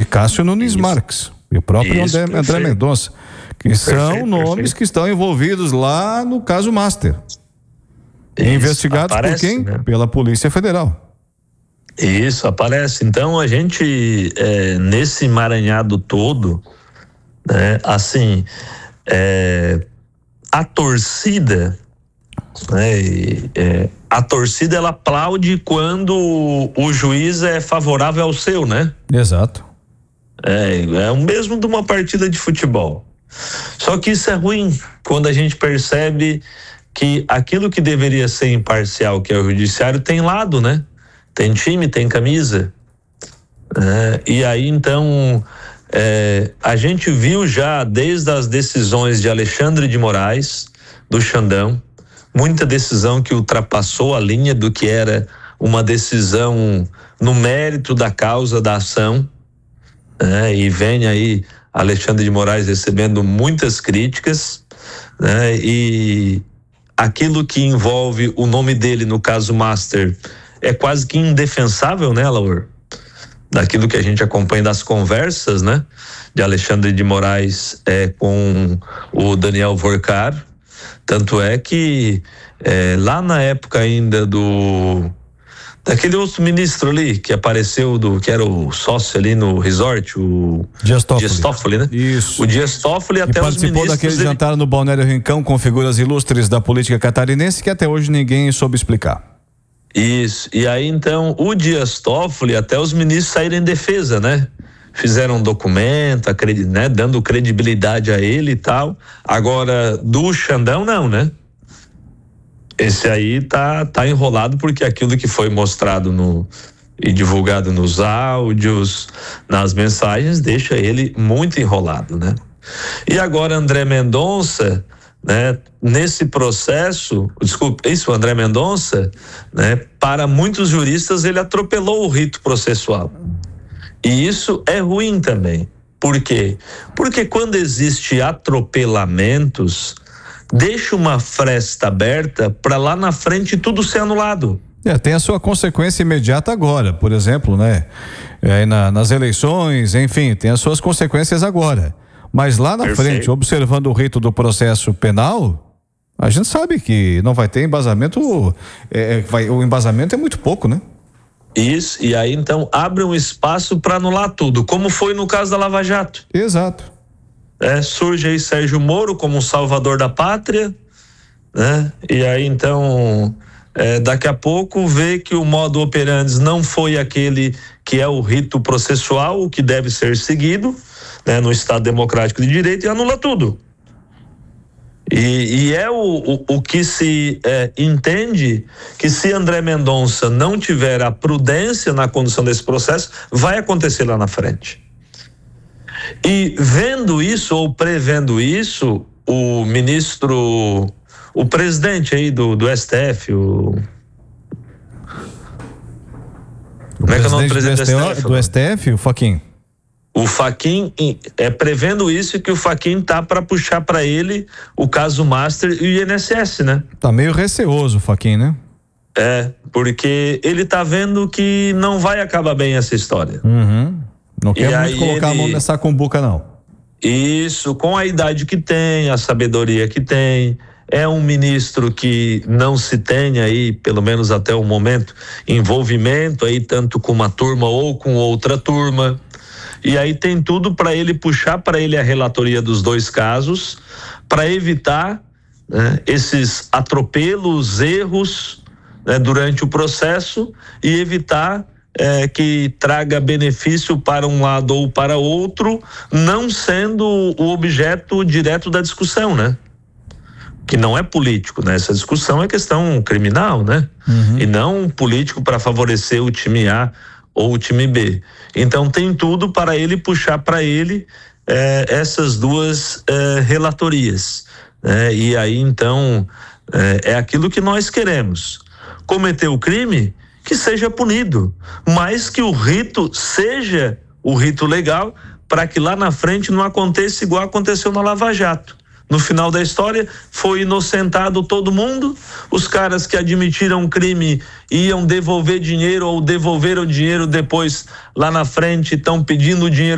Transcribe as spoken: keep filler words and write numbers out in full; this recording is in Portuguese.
Cássio Nunes Isso. Marques e o próprio Isso, André, André Mendonça, que são perfeito, nomes perfeito. que estão envolvidos lá no caso Master. Isso, investigados aparece, por quem? Né? Pela Polícia Federal. Isso, aparece. Então a gente, é, nesse emaranhado todo, né, assim, é, a torcida, né, e, é, a torcida ela aplaude quando o juiz é favorável ao seu, né? Exato. É, é o mesmo de uma partida de futebol. Só que isso é ruim quando a gente percebe que aquilo que deveria ser imparcial, que é o judiciário, tem lado, né? Tem time, tem camisa. É, e aí, então, é, a gente viu já desde as decisões de Alexandre de Moraes, do Xandão, muita decisão que ultrapassou a linha do que era uma decisão no mérito da causa da ação. É, e vem aí Alexandre de Moraes recebendo muitas críticas, né? E aquilo que envolve o nome dele no caso Master é quase que indefensável, né, Laur? Daquilo que a gente acompanha das conversas, né, de Alexandre de Moraes é, com o Daniel Vorcar. Tanto é que é, lá na época ainda do daquele outro ministro ali que apareceu, do que era o sócio ali no resort, o Dias Toffoli, Dias Toffoli, né? Isso. O Dias Toffoli até os ministros. Participou daquele ele... jantar no Balneário Rincão com figuras ilustres da política catarinense que até hoje ninguém soube explicar. Isso. E aí então o Dias Toffoli, até os ministros saíram em defesa, né? Fizeram um documento, acred... né? Dando credibilidade a ele e tal. Agora do Xandão não, né? Esse aí tá, tá enrolado porque aquilo que foi mostrado no, e divulgado nos áudios, nas mensagens, deixa ele muito enrolado, né? E agora André Mendonça, né? Nesse processo, desculpa, isso, André Mendonça, né? Para muitos juristas ele atropelou o rito processual. E isso é ruim também. Por quê? Porque quando existe atropelamentos, deixa uma fresta aberta para lá na frente tudo ser anulado. É, tem a sua consequência imediata agora, por exemplo, né? É, na, nas eleições, enfim, tem as suas consequências agora. Mas lá na Perfeito. frente, observando o rito do processo penal, a gente sabe que não vai ter embasamento, é, vai, o embasamento é muito pouco, né? Isso, e aí então abre um espaço para anular tudo, como foi no caso da Lava Jato. Exato. É, surge aí Sérgio Moro como um salvador da pátria, né? E aí então é, daqui a pouco vê que o modo operandi não foi aquele que é o rito processual, o que deve ser seguido, né, no Estado Democrático de Direito, e anula tudo. E, e é o, o, o que se é, entende que se André Mendonça não tiver a prudência na condução desse processo, vai acontecer lá na frente. E vendo isso ou prevendo isso, o ministro, o presidente aí do, do S T F, o, o como é que é o nome do presidente do S T F? Do S T F, o Fachin. O Fachin é prevendo isso, que o Fachin tá para puxar para ele o caso Master e o I N S S, né? Tá meio receoso o Fachin, né? É, porque ele tá vendo que não vai acabar bem essa história. Uhum. Não quer muito colocar ele... a mão nessa cumbuca, não. Isso, com a idade que tem, a sabedoria que tem, é um ministro que não se tem aí, pelo menos até o momento, envolvimento aí tanto com uma turma ou com outra turma. E aí tem tudo para ele puxar para ele a relatoria dos dois casos, para evitar, né, esses atropelos, erros, né, durante o processo, e evitar É, que traga benefício para um lado ou para outro, não sendo o objeto direto da discussão, né? Que não é político, né? Essa discussão é questão criminal, né? Uhum. E não político para favorecer o time A ou o time B. Então tem tudo para ele puxar para ele é, essas duas é, relatorias, né? E aí então é, é aquilo que nós queremos. Cometeu o crime, que seja punido, mas que o rito seja o rito legal, para que lá na frente não aconteça igual aconteceu na Lava Jato. No final da história, foi inocentado todo mundo, os caras que admitiram o crime iam devolver dinheiro ou devolveram dinheiro depois lá na frente, estão pedindo dinheiro